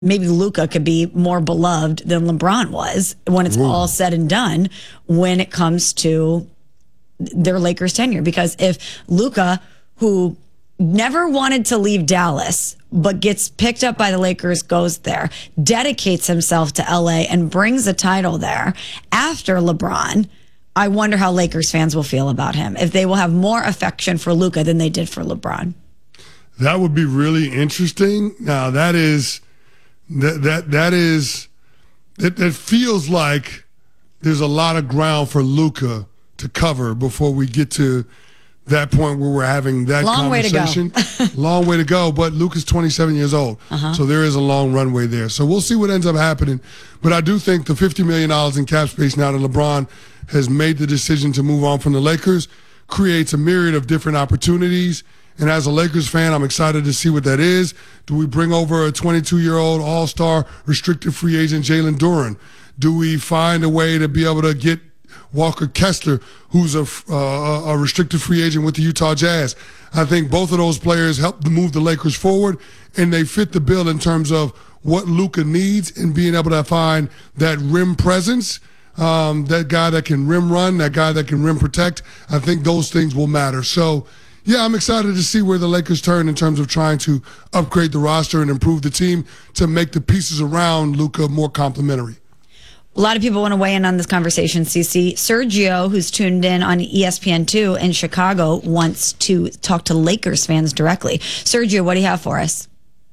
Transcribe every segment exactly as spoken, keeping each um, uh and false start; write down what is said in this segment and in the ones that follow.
maybe Luka could be more beloved than LeBron was when it's Ooh. all said and done when it comes to their Lakers tenure. Because if Luka, who never wanted to leave Dallas, but gets picked up by the Lakers, goes there, dedicates himself to L A and brings a title there after LeBron, I wonder how Lakers fans will feel about him, if they will have more affection for Luka than they did for LeBron. That would be really interesting. Now, that is... That that that is, it, it feels like there's a lot of ground for Luka to cover before we get to that point where we're having that long conversation. Way to go. Long way to go. But Luka's twenty-seven years old, uh-huh. so there is a long runway there. So we'll see what ends up happening. But I do think the fifty million dollars in cap space now that LeBron has made the decision to move on from the Lakers creates a myriad of different opportunities. And as a Lakers fan, I'm excited to see what that is. Do we bring over a twenty-two-year-old all-star restricted free agent Jalen Duren? Do we find a way to be able to get Walker Kessler, who's a, uh, a restricted free agent with the Utah Jazz? I think both of those players help to move the Lakers forward, and they fit the bill in terms of what Luka needs and being able to find that rim presence, um, that guy that can rim run, that guy that can rim protect. I think those things will matter. So, yeah, I'm excited to see where the Lakers turn in terms of trying to upgrade the roster and improve the team to make the pieces around Luka more complementary. A lot of people want to weigh in on this conversation, Cece. Sergio, who's tuned in on E S P N two in Chicago, wants to talk to Lakers fans directly. Sergio, what do you have for us?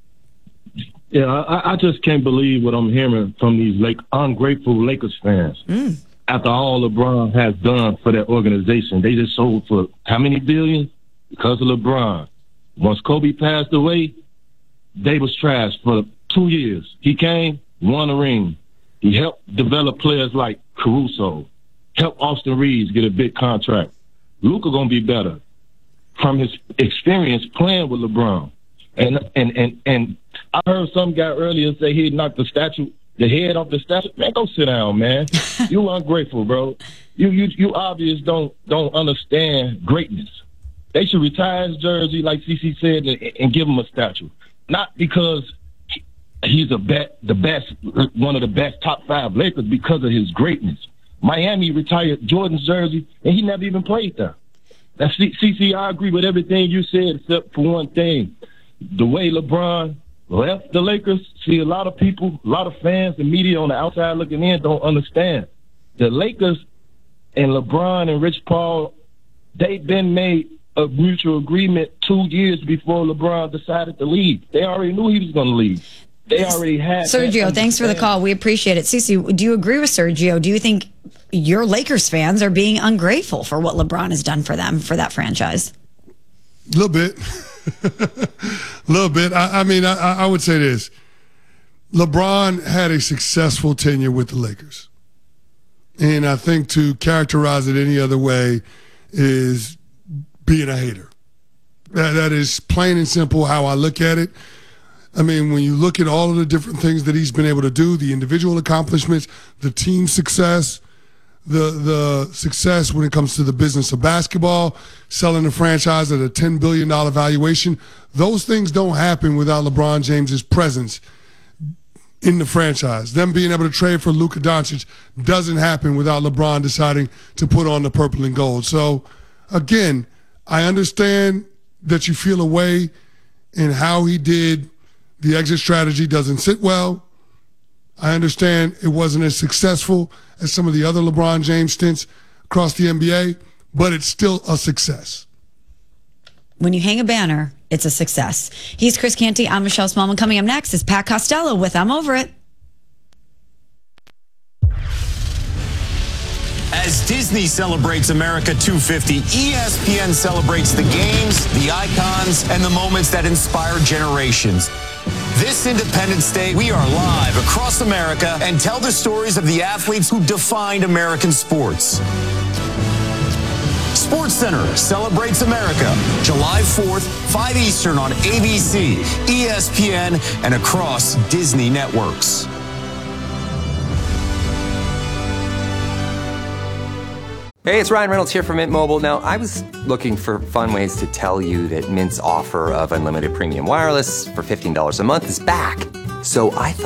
Yeah, I, I just can't believe what I'm hearing from these Lake, ungrateful Lakers fans. Mm. After all LeBron has done for that organization, they just sold for how many billion? Because of LeBron. Once Kobe passed away, they was trash for two years. He came, won a ring. He helped develop players like Caruso, helped Austin Reeves get a big contract. Luka gonna be better from his experience playing with LeBron. And and and and I heard some guy earlier say he knocked the statue, the head off the statue. Man, go sit down, man. You ungrateful, bro. You you you obviously don't don't understand greatness. They should retire his jersey, like C C said, and, and give him a statue. Not because he's a bet, the best, one of the best top five Lakers because of his greatness. Miami retired Jordan's jersey, and he never even played there. That's C C, I agree with everything you said except for one thing. The way LeBron left the Lakers, see, a lot of people, a lot of fans and media on the outside looking in don't understand. The Lakers and LeBron and Rich Paul, they've been made a mutual agreement two years before LeBron decided to leave. They already knew he was going to leave. They already had. Sergio, thanks for the call. We appreciate it. Cece, do you agree with Sergio? Do you think your Lakers fans are being ungrateful for what LeBron has done for them, for that franchise? A little bit. A little bit. I, I mean, I, I would say this. LeBron had a successful tenure with the Lakers. And I think to characterize it any other way is being a hater. That, that is plain and simple how I look at it. I mean, when you look at all of the different things that he's been able to do, the individual accomplishments, the team success, the the success when it comes to the business of basketball, selling the franchise at a ten billion dollars valuation, those things don't happen without LeBron James's presence in the franchise. Them being able to trade for Luka Doncic doesn't happen without LeBron deciding to put on the purple and gold. So, again, I understand that you feel a way in how he did. The exit strategy doesn't sit well. I understand it wasn't as successful as some of the other LeBron James stints across the N B A, but it's still a success. When you hang a banner, it's a success. He's Chris Canty. I'm Michelle Smallman. Coming up next is Pat Costello with I'm Over It. As Disney celebrates America two fifty, E S P N celebrates the games, the icons, and the moments that inspire generations. This Independence Day, we are live across America and tell the stories of the athletes who defined American sports. SportsCenter celebrates America, July fourth, five Eastern on A B C, E S P N, and across Disney networks. Hey, it's Ryan Reynolds here from Mint Mobile. Now, I was looking for fun ways to tell you that Mint's offer of unlimited premium wireless for fifteen dollars a month is back. So I thought